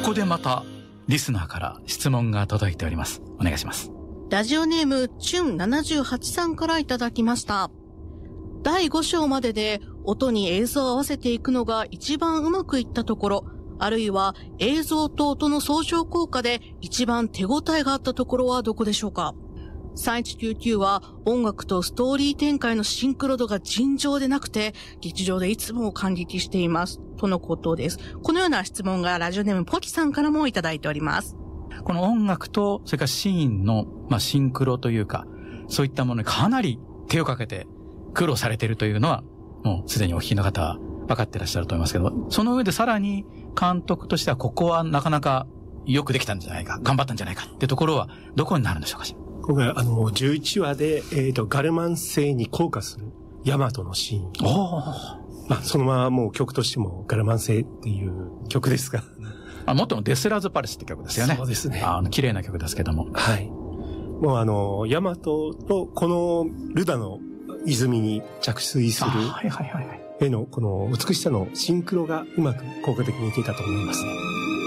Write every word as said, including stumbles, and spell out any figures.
こでまたリスナーから質問が届いております。お願いします。 ラジオネームチュンななじゅうはちさんからいただきました。だいご章までで音に映像を合わせていくのが一番うまくいったところ、あるいは映像と音の相乗効果で一番手応えがあったところはどこでしょうか？さんいちきゅうきゅうは音楽とストーリー展開のシンクロ度が尋常でなくて、劇場でいつも感激しています。とのことです。このような質問がラジオネームポキさんからもいただいております。 この音楽と、それからシーンの、まあ、シンクロというか、そういったものにかなり手をかけて苦労されているというのは、もうすでにお聞きの方は分かっていらっしゃると思いますけど、その上でさらに監督としてはここはなかなかよくできたんじゃないか、頑張ったんじゃないかってところはどこになるんでしょうか？ 今回あのじゅういちわで、えっと、ガルマン星に降下するヤマトのシーン。 おー。 まあ、そのままもう曲としてもガルマン星っていう曲ですが。 あ、元のデスラーズパレスって曲ですよね。 そうですね。 あの、綺麗な曲ですけども。 はい。もうあの、ヤマトとこのルダの泉に着水する絵のこの美しさのシンクロがうまく効果的にいけたと思いますね。